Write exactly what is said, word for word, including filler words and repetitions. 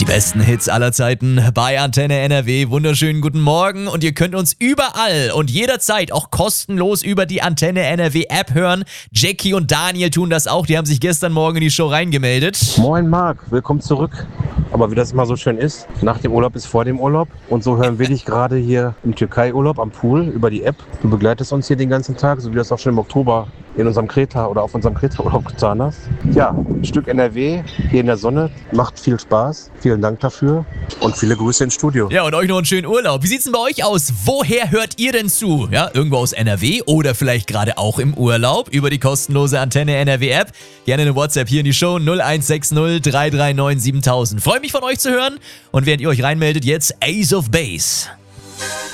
besten Hits aller Zeiten bei Antenne N R W. Wunderschönen guten Morgen und ihr könnt uns überall und jederzeit auch kostenlos über die Antenne N R W App hören. Jackie und Daniel tun das auch, die haben sich gestern Morgen in die Show reingemeldet. Moin Marc, willkommen zurück. Aber wie das immer so schön ist, nach dem Urlaub ist vor dem Urlaub. Und so hören wir dich gerade hier im Türkei-Urlaub am Pool über die App. Du begleitest uns hier den ganzen Tag, so wie du das auch schon im Oktober in unserem Kreta oder auf unserem Kreta-Urlaub getan hast. Ja, ein Stück N R W hier in der Sonne, macht viel Spaß. Vielen Dank dafür und viele Grüße ins Studio. Ja, und euch noch einen schönen Urlaub. Wie sieht's denn bei euch aus? Woher hört ihr denn zu? Ja, irgendwo aus N R W oder vielleicht gerade auch im Urlaub über die kostenlose Antenne N R W App. Gerne eine WhatsApp hier in die Show null eins sechs null drei drei neun siebentausend. Freue mich von euch zu hören und während ihr euch reinmeldet, jetzt Ace of Base.